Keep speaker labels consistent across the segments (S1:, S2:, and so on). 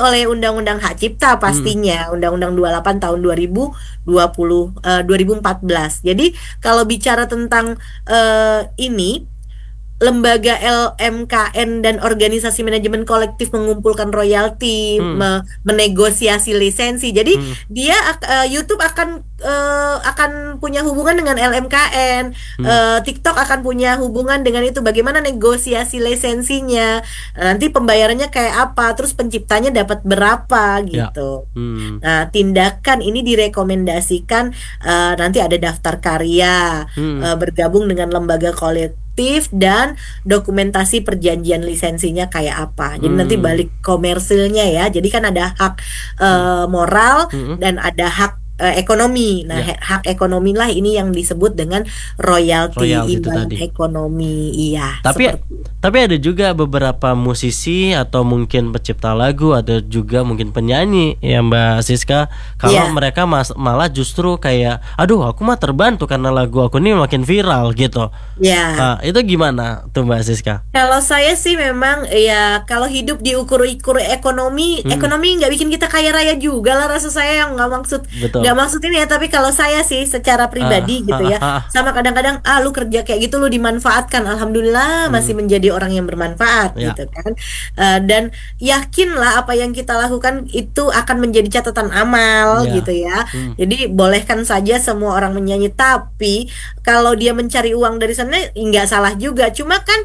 S1: oleh Undang-Undang Hak Cipta
S2: Mm,
S1: pastinya, Undang-Undang 28 tahun 2014. Jadi kalau bicara tentang ini lembaga LMKN dan organisasi manajemen kolektif mengumpulkan royalti,
S2: mm,
S1: menegosiasi lisensi. Jadi
S2: mm,
S1: dia YouTube akan punya hubungan dengan LMKN,
S2: mm.
S1: TikTok akan punya hubungan dengan itu. Bagaimana negosiasi lisensinya, nanti pembayarannya kayak apa, terus penciptanya dapat berapa
S2: Ya.
S1: gitu.
S2: Mm,
S1: Nah, tindakan ini direkomendasikan nanti ada daftar karya,
S2: mm,
S1: bergabung dengan lembaga kolektif dan dokumentasi perjanjian lisensinya kayak apa. Jadi nanti
S2: mm,
S1: balik komersilnya ya. Jadi kan ada hak
S2: mm,
S1: moral
S2: mm.
S1: dan ada hak ekonomi. Nah,
S2: Ya,
S1: hak ekonomi lah ini yang disebut dengan royalti,
S2: royalti itu
S1: imbalan
S2: tadi.
S1: ekonomi. Iya,
S2: Tapi
S1: seperti
S2: tapi ada juga beberapa musisi atau mungkin pencipta lagu atau juga mungkin penyanyi ya Mbak Siska, kalau
S1: Iya.
S2: mereka malah justru kayak aduh aku mah terbantu karena lagu aku ini makin viral gitu.
S1: Ya.
S2: Itu gimana tuh Mbak Siska?
S1: Kalau saya sih memang ya kalau hidup diukur-ukur ekonomi,
S2: Hmm,
S1: ekonomi nggak bikin kita kaya raya juga lah rasa saya yang
S2: betul.
S1: nggak maksud ini ya. Tapi kalau saya sih secara pribadi gitu ya, sama kadang-kadang lu kerja kayak gitu lu dimanfaatkan, alhamdulillah
S2: hmm,
S1: masih menjadi orang yang bermanfaat
S2: ya,
S1: gitu kan. Dan yakinlah apa yang kita lakukan itu akan menjadi catatan amal gitu
S2: ya,
S1: ya.
S2: hmm,
S1: Jadi bolehkan saja semua orang menyanyi, tapi kalau dia mencari uang dari sana nggak salah juga. Cuma kan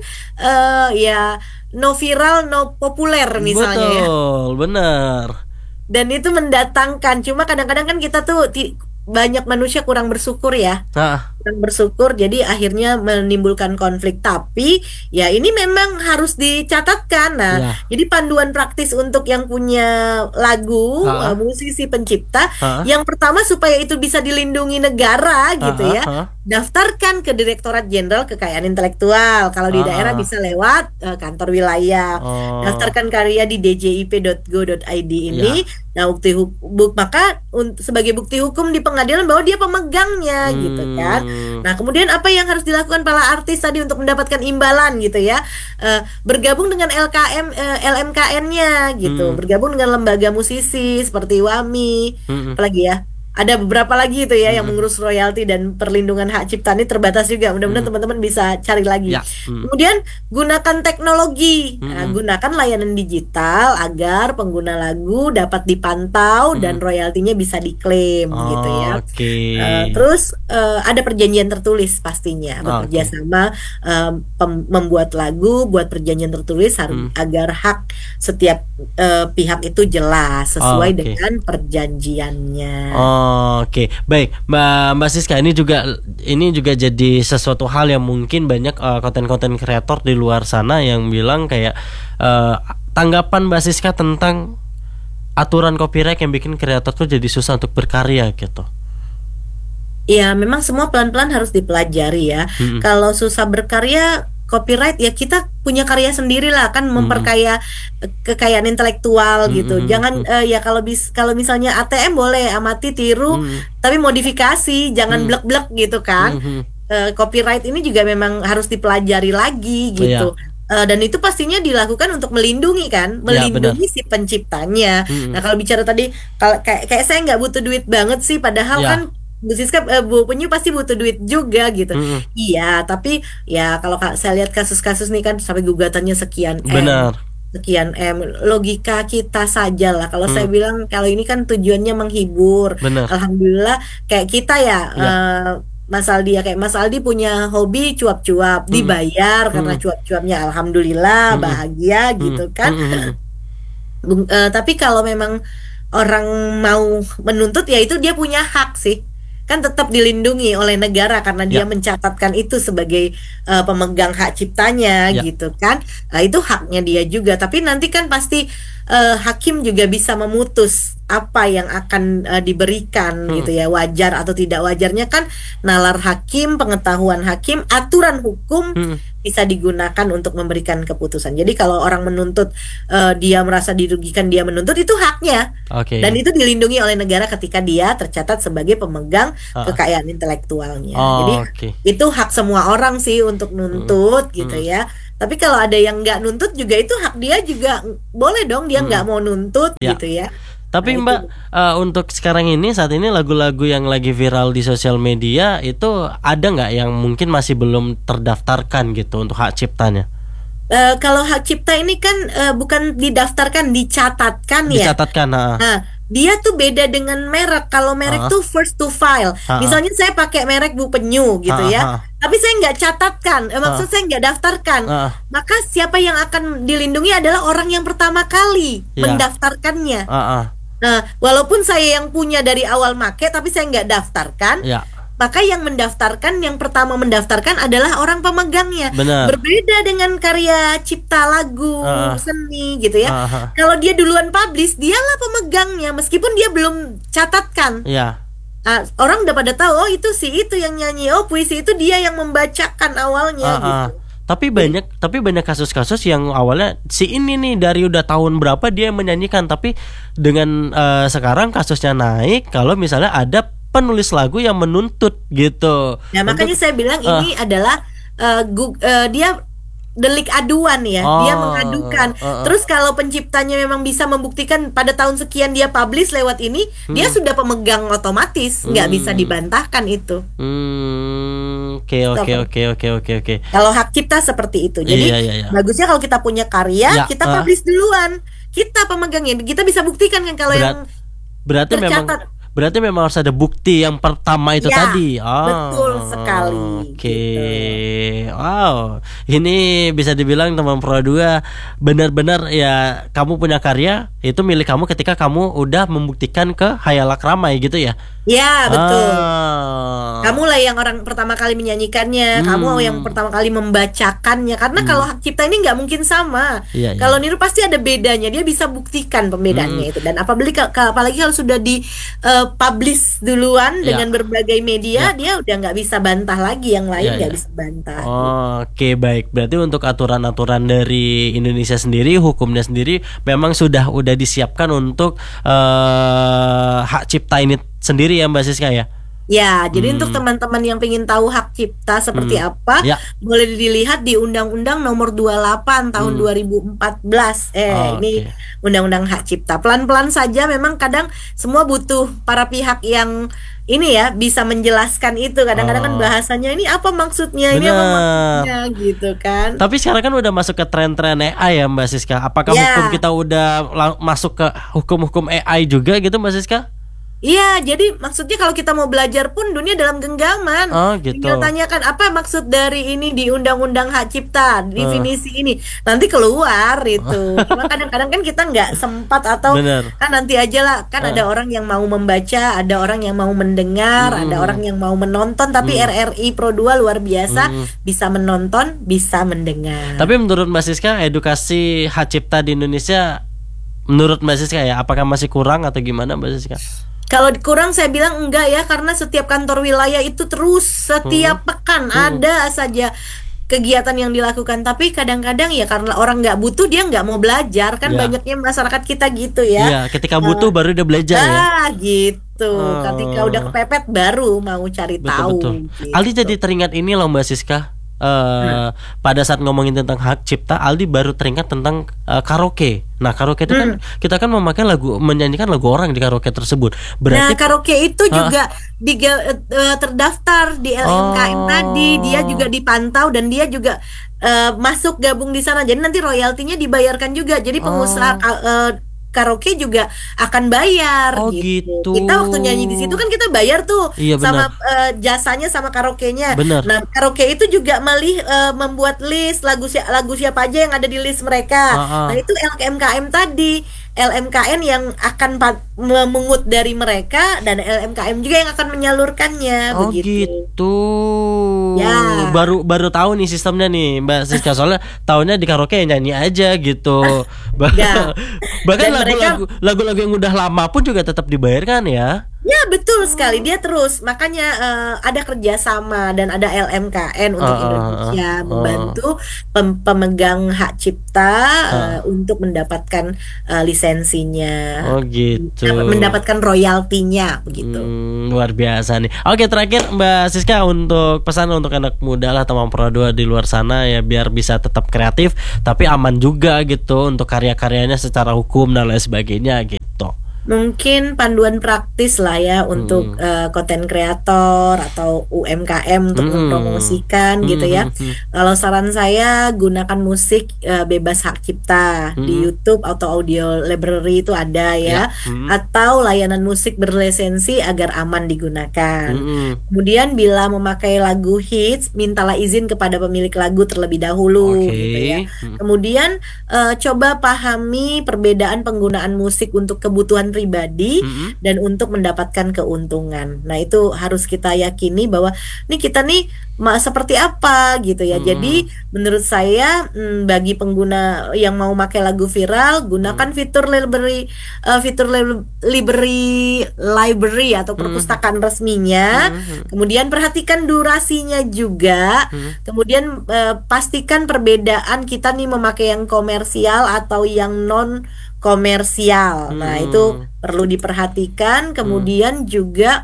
S1: ya no viral no populer misalnya ya.
S2: betul, benar.
S1: Dan itu mendatangkan. Cuma kadang-kadang kan kita tuh banyak manusia kurang bersyukur ya,
S2: Nah,
S1: kurang bersyukur, jadi akhirnya menimbulkan konflik. Tapi ya ini memang harus dicatatkan. Nah,
S2: ya,
S1: jadi panduan praktis untuk yang punya lagu,
S2: ah,
S1: musisi pencipta,
S2: ah,
S1: yang pertama supaya itu bisa dilindungi negara gitu ya,
S2: ah,
S1: daftarkan ke Direktorat Jenderal Kekayaan Intelektual. Kalau di daerah
S2: ah,
S1: bisa lewat kantor wilayah.
S2: oh,
S1: Daftarkan karya di djip.go.id ini.
S2: ya,
S1: Nah, maka sebagai bukti hukum di pengadilan bahwa dia pemegangnya gitu kan.
S2: hmm,
S1: Nah, kemudian apa yang harus dilakukan para artis tadi untuk mendapatkan imbalan gitu ya? Bergabung dengan LMKN-nya gitu,
S2: hmm,
S1: bergabung dengan lembaga musisi seperti WAMI,
S2: hmm,
S1: apalagi ya. Ada beberapa lagi itu ya yang
S2: hmm,
S1: mengurus royalti dan perlindungan hak cipta, ini terbatas juga. Mudah-mudahan
S2: hmm,
S1: teman-teman bisa cari lagi.
S2: ya, hmm,
S1: Kemudian gunakan teknologi. Nah,
S2: hmm,
S1: gunakan layanan digital agar pengguna lagu dapat dipantau
S2: hmm.
S1: dan royaltinya bisa diklaim gitu ya.
S2: Oke,
S1: Terus ada perjanjian tertulis pastinya, bekerja
S2: oke,
S1: sama membuat lagu, buat perjanjian tertulis
S2: hmm,
S1: agar hak setiap pihak itu jelas sesuai
S2: oke,
S1: dengan perjanjiannya.
S2: oke. Baik, Mbak Siska, ini juga jadi sesuatu hal yang mungkin banyak konten-konten kreator di luar sana yang bilang kayak eh, tanggapan Mbak Siska tentang aturan copyright yang bikin kreator tuh jadi susah untuk berkarya gitu.
S1: Ya, memang semua pelan-pelan harus dipelajari ya.
S2: Hmm,
S1: Kalau susah berkarya, copyright ya kita punya karya sendiri lah kan,
S2: hmm,
S1: memperkaya kekayaan intelektual
S2: hmm,
S1: gitu.
S2: hmm,
S1: Jangan
S2: hmm,
S1: ya kalau misalnya ATM boleh amati tiru,
S2: hmm,
S1: tapi modifikasi, jangan
S2: hmm,
S1: blek-blek gitu kan.
S2: hmm, hmm.
S1: Copyright ini juga memang harus dipelajari lagi
S2: Iya,
S1: gitu. Dan itu pastinya dilakukan untuk melindungi kan,
S2: ya benar.
S1: melindungi si penciptanya.
S2: Hmm,
S1: Nah, kalau bicara tadi, kalau kayak saya nggak butuh duit banget sih, padahal kan
S2: ya,
S1: Bu Siska, Bu Penyu pasti butuh duit juga gitu.
S2: hmm,
S1: Iya, tapi ya kalau saya lihat kasus-kasus nih kan sampai gugatannya sekian M,
S2: benar.
S1: sekian M. Logika kita saja lah. Kalau
S2: Hmm,
S1: saya bilang kalau ini kan tujuannya menghibur.
S2: benar.
S1: Alhamdulillah kayak kita ya,
S2: Ya.
S1: Mas Aldi ya, kayak Mas Aldi punya hobi cuap-cuap,
S2: Hmm,
S1: dibayar karena
S2: hmm,
S1: cuap-cuapnya, alhamdulillah
S2: hmm,
S1: bahagia
S2: hmm,
S1: gitu
S2: hmm,
S1: kan.
S2: hmm,
S1: Tapi kalau memang orang mau menuntut ya itu dia punya hak sih. Kan tetap dilindungi oleh negara karena dia
S2: ya,
S1: mencatatkan itu sebagai pemegang hak ciptanya
S2: ya.
S1: gitu kan. Itu haknya dia juga. Tapi nanti kan pasti hakim juga bisa memutus apa yang akan diberikan
S2: Hmm,
S1: gitu ya, wajar atau tidak wajarnya kan nalar hakim, pengetahuan hakim, aturan hukum
S2: hmm,
S1: bisa digunakan untuk memberikan keputusan. Jadi kalau orang menuntut, dia merasa dirugikan, dia menuntut, itu haknya. Dan
S2: Oke.
S1: itu dilindungi oleh negara ketika dia tercatat sebagai pemegang
S2: Ah,
S1: kekayaan intelektualnya. Jadi
S2: oh, oke.
S1: itu hak semua orang sih untuk
S2: Mm,
S1: nuntut gitu
S2: mm,
S1: ya. Tapi kalau ada yang nggak nuntut juga, itu hak dia juga, boleh dong dia nggak
S2: mm.
S1: mau nuntut
S2: Ya.
S1: gitu ya. Nah
S2: Tapi
S1: itu.
S2: Mbak, untuk sekarang ini, saat ini lagu-lagu yang lagi viral di sosial media itu ada nggak yang mungkin masih belum terdaftarkan gitu untuk hak ciptanya?
S1: Kalau hak cipta ini kan bukan didaftarkan, dicatatkan ya.
S2: Dicatatkan,
S1: Nah, dia tuh beda dengan merek. Kalau merek
S2: ah,
S1: tuh first to file.
S2: ah,
S1: Misalnya saya pakai merek Bu Penyu gitu
S2: ah,
S1: ya.
S2: ah,
S1: Tapi saya nggak catatkan, maksud
S2: ah,
S1: saya nggak daftarkan.
S2: ah,
S1: Maka siapa yang akan dilindungi adalah orang yang pertama kali
S2: ya,
S1: mendaftarkannya.
S2: ah,
S1: Nah, walaupun saya yang punya dari awal make, tapi saya nggak daftarkan,
S2: ya,
S1: maka yang mendaftarkan, yang pertama mendaftarkan adalah orang pemegangnya.
S2: benar,
S1: Berbeda dengan karya cipta lagu,
S2: ah,
S1: seni gitu ya.
S2: ah,
S1: Kalau dia duluan publish, dialah pemegangnya, meskipun dia belum catatkan.
S2: ya,
S1: Orang udah pada tahu, oh itu si itu yang nyanyi, oh puisi itu dia yang membacakan awalnya gitu.
S2: Tapi
S1: Jadi,
S2: banyak kasus-kasus yang awalnya si ini nih dari udah tahun berapa dia menyanyikan, tapi dengan sekarang kasusnya naik kalau misalnya ada penulis lagu yang menuntut gitu
S1: nah makanya
S2: untuk
S1: saya bilang
S2: eh,
S1: ini adalah dia delik aduan ya, dia mengadukan. Terus kalau penciptanya memang bisa membuktikan pada tahun sekian dia publish lewat ini, dia sudah pemegang otomatis, nggak bisa
S2: hmm,
S1: dibantahkan itu.
S2: oke, oke, oke, oke, oke, oke.
S1: Kalau hak cipta seperti itu. Jadi
S2: Iya, iya, iya.
S1: bagusnya kalau kita punya karya,
S2: Ya,
S1: kita publish duluan. Kita pemegangnya, kita bisa buktikan kan kalau
S2: berat
S1: yang
S2: berarti memang
S1: tercatat.
S2: berarti memang harus ada bukti yang pertama itu
S1: Ya,
S2: tadi.
S1: betul sekali
S2: Oke.
S1: gitu.
S2: Wow. Ini bisa dibilang teman Pro 2 benar-benar ya, kamu punya karya itu milik kamu ketika kamu udah membuktikan ke khayalak ramai gitu ya.
S1: Ya, betul.
S2: Ah.
S1: Kamulah yang orang pertama kali menyanyikannya, kamu yang
S2: Hmm.
S1: pertama kali membacakannya. Karena kalau hak cipta ini nggak mungkin sama.
S2: Iya, iya.
S1: Kalau niru pasti ada bedanya. Dia bisa buktikan pembedaannya itu. Dan apalagi kalau sudah di publish duluan
S2: Ya.
S1: dengan berbagai media,
S2: Ya.
S1: dia udah nggak bisa bantah lagi. Yang lain
S2: Ya,
S1: nggak
S2: ya.
S1: bisa bantah.
S2: Oke, baik. Berarti untuk aturan-aturan dari Indonesia sendiri, hukumnya sendiri memang udah disiapkan untuk hak cipta ini sendiri ya Mbak Siska ya.
S1: Ya, jadi untuk
S2: Hmm.
S1: teman-teman yang pengen tahu hak cipta seperti apa,
S2: Ya.
S1: boleh dilihat di Undang-Undang Nomor 28 tahun 2014. Ini
S2: Oke.
S1: Undang-Undang Hak Cipta. Pelan-pelan saja, memang kadang semua butuh para pihak yang ini ya bisa menjelaskan itu. Kadang-kadang kan bahasanya ini apa maksudnya, ini apa
S2: Benar.
S1: maksudnya gitu kan.
S2: Tapi sekarang kan udah masuk ke tren-tren AI ya Mbak Siska. Apakah
S1: Ya.
S2: hukum kita udah masuk ke hukum-hukum AI juga gitu Mbak Siska?
S1: Iya, jadi maksudnya kalau kita mau belajar pun dunia dalam genggaman.
S2: Oh gitu.
S1: Tinggal tanyakan apa maksud dari ini di Undang-Undang Hak Cipta, definisi ini. Nanti keluar itu. Cuma kadang-kadang kan kita nggak sempat atau
S2: Bener.
S1: kan nanti aja lah. Kan ada orang yang mau membaca, ada orang yang mau mendengar, ada orang yang mau menonton. Tapi RRI Pro 2 luar biasa, bisa menonton, bisa mendengar.
S2: Tapi menurut Mbak Siska, edukasi hak cipta di Indonesia menurut Mbak Siska ya, apakah masih kurang atau gimana Mbak Siska?
S1: Kalau kurang saya bilang enggak ya, karena setiap kantor wilayah itu terus setiap pekan ada saja kegiatan yang dilakukan. Tapi kadang-kadang ya karena orang nggak butuh, dia nggak mau belajar kan.
S2: Ya.
S1: Banyaknya masyarakat kita gitu ya.
S2: Iya, ketika butuh baru dia belajar ya.
S1: Gitu. Ketika udah kepepet baru mau cari tahu.
S2: Betul.
S1: Gitu.
S2: Aldi jadi teringat ini loh Mbak Siska. Pada saat ngomongin tentang hak cipta, Aldi baru teringat tentang karaoke. Nah, karaoke itu kan kita kan memakai lagu, menyanyikan lagu orang di karaoke tersebut.
S1: Nah,
S2: Berarti
S1: karaoke itu juga terdaftar di LMKM tadi, dia juga dipantau dan dia juga masuk gabung di sana. Jadi nanti royaltinya dibayarkan juga. Jadi pengusaha karaoke juga akan bayar
S2: Oh,
S1: gitu.
S2: gitu.
S1: Kita waktu nyanyi di situ kan kita bayar tuh
S2: Iya,
S1: sama jasanya sama karaoke-nya.
S2: Benar.
S1: Nah, karaoke itu juga membuat list lagu siapa aja yang ada di list mereka. Nah, itu LMKM tadi. LMKN yang akan memungut dari mereka dan LMKM juga yang akan menyalurkannya.
S2: Oh
S1: begitu.
S2: gitu.
S1: Ya.
S2: Baru tahu nih sistemnya nih Mbak Siska, soalnya tahunya di karaoke nyanyi aja gitu.
S1: Ya.
S2: Bahkan
S1: Dan mereka-
S2: lagu-lagu yang udah lama pun juga tetap dibayarkan ya.
S1: Ya betul sekali, dia terus makanya ada kerjasama dan ada LMKN untuk Indonesia membantu pemegang hak cipta untuk mendapatkan lisensinya,
S2: Oh gitu.
S1: mendapatkan royaltinya begitu.
S2: Luar biasa nih. Oke, terakhir Mbak Siska, untuk pesan untuk anak muda lah teman Pro 2 di luar sana ya, biar bisa tetap kreatif tapi aman juga gitu untuk karya-karyanya secara hukum dan lain sebagainya gitu.
S1: Mungkin panduan praktis lah ya untuk konten kreator atau UMKM untuk mempromosikan gitu ya. Kalau saran saya, gunakan musik bebas hak cipta di YouTube atau audio library itu ada ya, atau layanan musik berlisensi agar aman digunakan. Kemudian bila memakai lagu hits, mintalah izin kepada pemilik lagu terlebih dahulu gitu ya. Kemudian coba pahami perbedaan penggunaan musik untuk kebutuhan pribadi dan untuk mendapatkan keuntungan. Nah, itu harus kita yakini bahwa kita seperti apa gitu ya. Jadi menurut saya bagi pengguna yang mau pakai lagu viral, gunakan fitur library atau perpustakaan resminya. Kemudian perhatikan durasinya juga. Kemudian pastikan perbedaan kita memakai yang komersial atau yang non komersial. Nah, itu perlu diperhatikan. Kemudian juga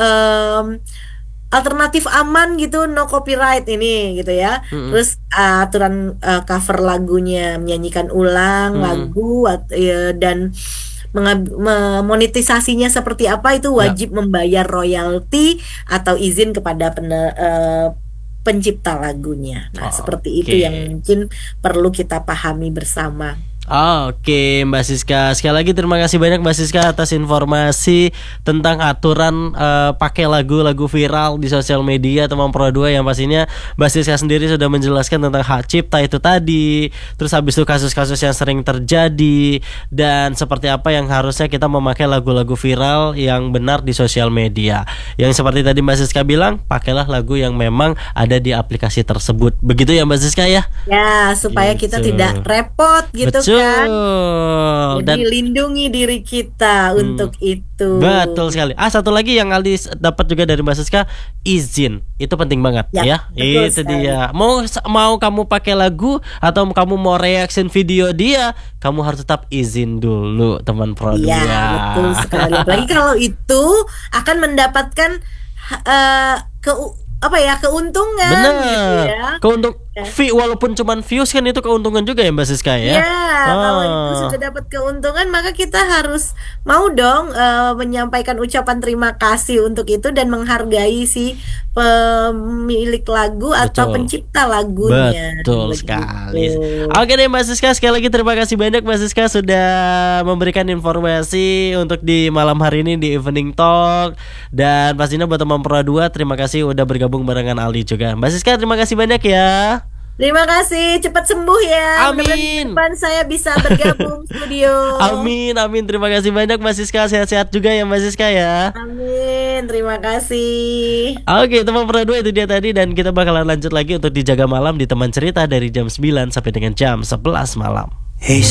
S1: alternatif aman gitu, no copyright ini gitu ya. Terus aturan cover lagunya, menyanyikan ulang lagu dan monetisasinya seperti apa, itu wajib membayar royalti atau izin kepada pencipta lagunya. Nah, seperti itu yang mungkin perlu kita pahami bersama.
S2: Oke, Mbak Siska, sekali lagi terima kasih banyak Mbak Siska atas informasi tentang aturan pakai lagu-lagu viral di sosial media teman Pro 2, yang pastinya Mbak Siska sendiri sudah menjelaskan tentang hak cipta itu tadi. Terus habis itu kasus-kasus yang sering terjadi dan seperti apa yang harusnya kita memakai lagu-lagu viral yang benar di sosial media. Yang seperti tadi Mbak Siska bilang, pakailah lagu yang memang ada di aplikasi tersebut. Begitu ya Mbak Siska ya?
S1: Ya, supaya kita tidak repot gitu.
S2: Betul.
S1: Kan? Jadi lindungi diri kita untuk itu.
S2: Betul sekali. Satu lagi yang Aldi dapat juga dari Mbak Siska, izin. Itu penting banget ya. Itu sekali. Dia. Mau kamu pakai lagu atau kamu mau reaction video dia, kamu harus tetap izin dulu teman Pro 2.
S1: Iya, betul sekali. Apalagi kalau itu akan mendapatkan keuntungan.
S2: Bener.
S1: Gitu ya.
S2: Walaupun cuman views kan itu keuntungan juga ya Mbak Siska ya.
S1: Kalau itu sudah dapat keuntungan, maka kita harus mau dong menyampaikan ucapan terima kasih untuk itu dan menghargai si pemilik lagu atau pencipta lagunya.
S2: Betul sekali. Oke deh Mbak Siska, sekali lagi terima kasih banyak Mbak Siska sudah memberikan informasi untuk di malam hari ini di Evening Talk. Dan pastinya buat teman Pro 2, terima kasih udah bergabung barengan Aldi juga. Mbak Siska, terima kasih banyak ya.
S1: Terima kasih, cepat sembuh ya.
S2: Amin.
S1: Depan saya bisa bergabung studio.
S2: Amin. Terima kasih banyak Mbak Siska, sehat-sehat juga ya Mbak Siska ya.
S1: Amin, terima kasih.
S2: Oke, teman Pro 2, itu dia tadi, dan kita bakalan lanjut lagi untuk dijaga malam di teman cerita dari jam 9 sampai dengan jam 11 malam.